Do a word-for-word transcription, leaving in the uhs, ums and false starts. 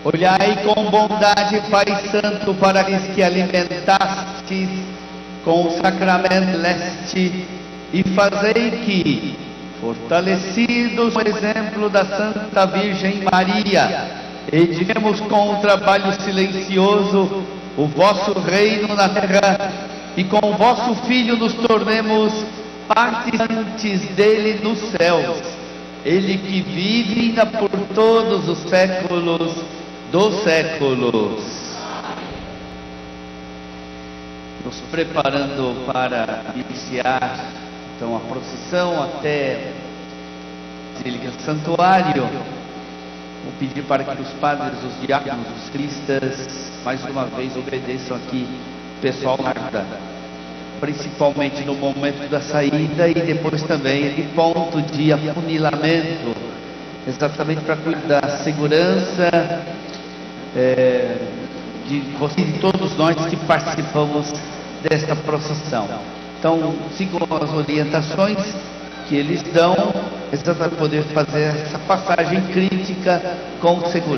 Olhai com bondade, Pai Santo, para aqueles que alimentastes com o sacramento leste, e fazei que, fortalecidos no exemplo da Santa Virgem Maria, edifiquemos com o trabalho silencioso o vosso reino na terra, e com o vosso Filho nos tornemos participantes dele nos céus, ele que vive ainda por todos os séculos dos séculos. Nos preparando para iniciar então a procissão até a Basílica do Santuário, vou pedir para que os padres, os diáconos, os cristas, mais uma vez obedeçam aqui o pessoal guarda, principalmente no momento da saída e depois também de ponto de afunilamento, exatamente para cuidar da segurança é, de você e de todos nós que participamos desta procissão. Então, sigam as orientações que eles dão, exatamente para poder fazer essa passagem crítica com segurança.